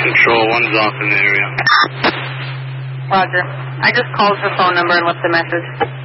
Control 1's off in the area. Roger. I just called her phone number and left a message.